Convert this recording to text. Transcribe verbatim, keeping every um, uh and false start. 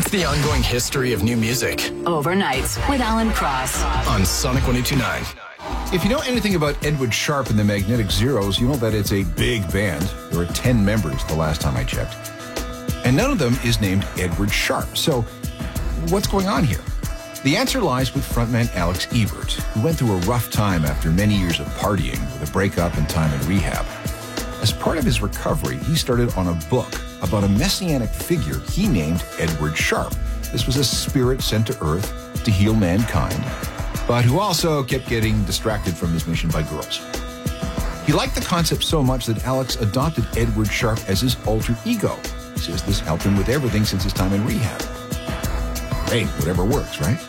It's the ongoing history of new music Overnights with Alan Cross. on Sonic one oh two point nine. If you know anything about Edward Sharpe and the Magnetic Zeros, you know that it's a big band. There are ten members the last time I checked. And none of them is named Edward Sharpe. So what's going on here? The answer lies with frontman Alex Ebert, who went through a rough time after many years of partying with a breakup and time in rehab. As part of his recovery, he started on a book about a messianic figure he named Edward Sharpe. This was a spirit sent to Earth to heal mankind, but who also kept getting distracted from his mission by girls. He liked the concept so much that Alex adopted Edward Sharpe as his alter ego. He says this helped him with everything since his time in rehab. Hey, whatever works, right?